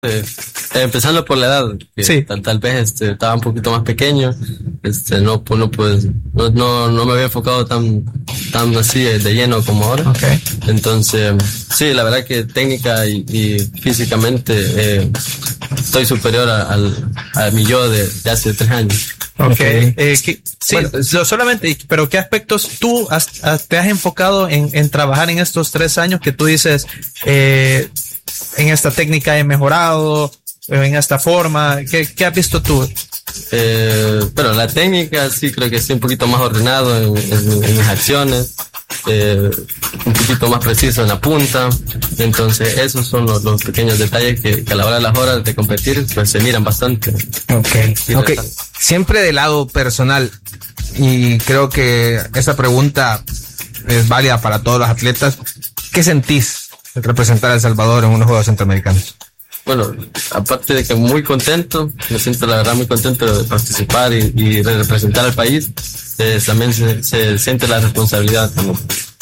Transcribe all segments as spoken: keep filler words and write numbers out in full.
Eh, empezando por la edad, que Sí. tal, tal vez este, estaba un poquito más pequeño, este, no, pues, no, pues, no, no, no me había enfocado tan, tan así de, de lleno como ahora. Okay. Entonces, sí, la verdad que técnica y, y físicamente eh, estoy superior a, al, a mi yo de, de hace tres años. Okay. Eh, que- sí, Bueno. so- solamente, pero ¿qué aspectos tú has- has- te has enfocado en, en trabajar en estos tres años que tú dices, eh, en esta técnica he mejorado, en esta forma? ¿Qué, qué has visto tú? Eh, pero la técnica sí creo que sí un poquito más ordenado en, en- en mis acciones, eh, un poquito más preciso en la punta. Entonces esos son los, los pequeños detalles que, que a la hora de las horas de competir pues se miran bastante. Okay. Sí, Okay. bastante. Siempre del lado personal, y creo que esta pregunta es válida para todos los atletas. ¿Qué sentís de representar a El Salvador en unos Juegos Centroamericanos? Bueno, aparte de que muy contento, me siento la verdad muy contento de participar y, y de representar al país, eh, también se, se siente la responsabilidad también.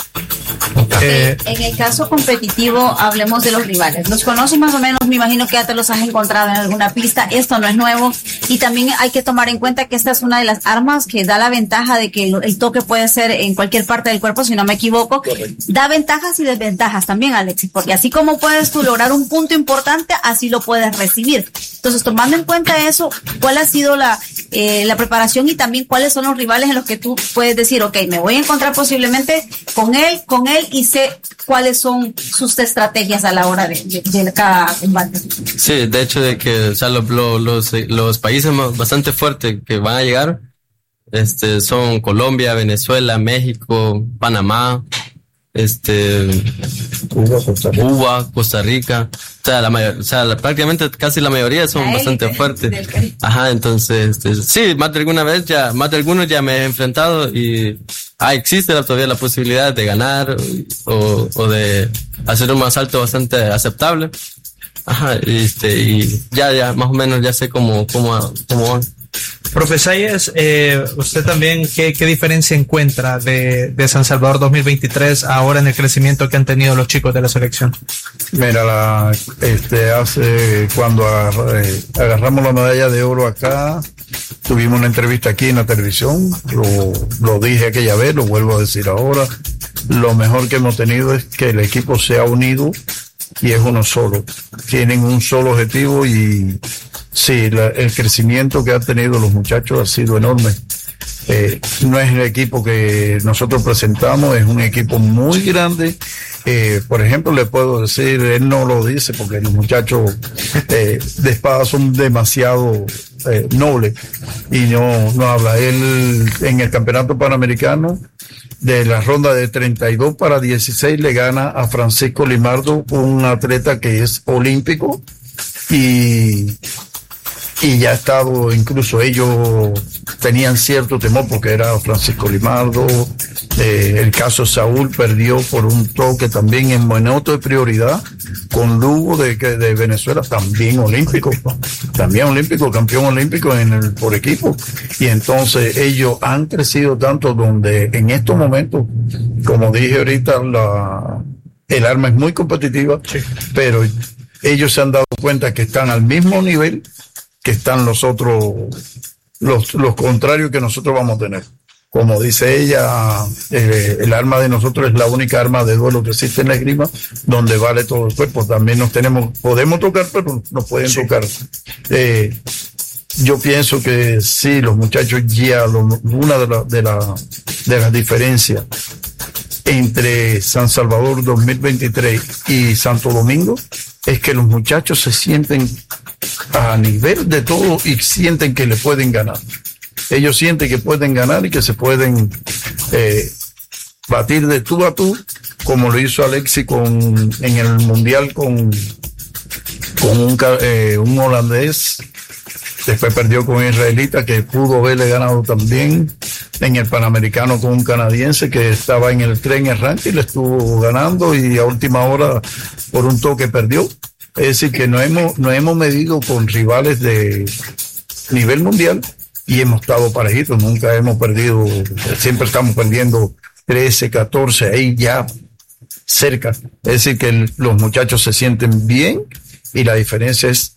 Eh, En el caso competitivo, hablemos de los rivales. ¿Los conoces más o menos? Me imagino que ya te los has encontrado en alguna pista. Esto no es nuevo. Y también hay que tomar en cuenta que esta es una de las armas que da la ventaja de que el, el toque puede ser en cualquier parte del cuerpo, si no me equivoco. Da ventajas y desventajas también, Alexis, porque así como puedes tú lograr un punto importante, así lo puedes recibir. Entonces, tomando en cuenta eso, ¿cuál ha sido la, eh, la preparación y también cuáles son los rivales en los que tú puedes decir, ok, me voy a encontrar posiblemente con él, con él y sé cuáles son sus estrategias a la hora de, de, de cada combate? Sí, de hecho de que o sea, lo- lo- los, los países más- bastante fuertes que van a llegar este, son Colombia, Venezuela, México, Panamá, este, Cuba, Costa Rica. Cuba, Costa Rica. O sea, la mayor, o sea, la- prácticamente casi la mayoría son La bastante élite fuertes. del Caribe. Ajá, entonces, este, sí, más de alguna vez ya, más de algunos ya me he enfrentado y ah, existe la- todavía la posibilidad de ganar o, o de hacer un asalto bastante aceptable. Ajá, y este, y ya, ya, más o menos ya sé cómo, cómo, cómo van. Profe Sayes, eh, usted también, ¿qué, qué diferencia encuentra de, de San Salvador dos mil veintitrés ahora en el crecimiento que han tenido los chicos de la selección? Mira, la, este, hace, cuando agar- eh, agarramos la medalla de oro acá, tuvimos una entrevista aquí en la televisión, lo, lo dije aquella vez, lo vuelvo a decir ahora, lo mejor que hemos tenido es que el equipo se ha unido y es uno solo, tienen un solo objetivo y sí, la- el crecimiento que han tenido los muchachos ha sido enorme. Eh, no es el equipo que nosotros presentamos, es un equipo muy grande. Eh, por ejemplo, le puedo decir, él no lo dice porque los muchachos eh, de espada son demasiado eh, nobles y no, no habla. Él en el campeonato panamericano de la ronda de treinta y dos para dieciséis le gana a Francisco Limardo, un atleta que es olímpico y y ya ha estado, incluso ellos tenían cierto temor porque era Francisco Limardo. Eh, el caso Saúl perdió por un toque también en minuto de prioridad con Lugo de, de Venezuela, también olímpico, también olímpico, campeón olímpico en el, por equipo. Y entonces ellos han crecido tanto donde en estos momentos, como dije ahorita, la, el arma es muy competitiva, Sí. pero ellos se han dado cuenta que están al mismo nivel que están los otros, los, los contrarios que nosotros vamos a tener. Como dice ella, eh, el arma de nosotros es la única arma de duelo que existe en la esgrima, donde vale todo el cuerpo. También nos tenemos, podemos tocar, pero nos pueden Sí. tocar. Eh, yo pienso que sí, los muchachos ya, lo, una de, la, de, la, de las diferencias entre San Salvador dos mil veintitrés y Santo Domingo es que los muchachos se sienten a nivel de todo y sienten que le pueden ganar. Ellos sienten que pueden ganar y que se pueden eh, batir de tú a tú, como lo hizo Alexis con, en el Mundial con, con un, ca- eh, un holandés. Después perdió con un israelita que pudo haberle ganado también en el Panamericano con un canadiense que estaba en el tren errante y le estuvo ganando y a última hora por un toque perdió. Es decir, que no hemos, no hemos medido con rivales de nivel mundial y hemos estado parejitos, nunca hemos perdido, siempre estamos perdiendo trece, catorce, ahí ya cerca. Es decir, que el- los muchachos se sienten bien y la diferencia es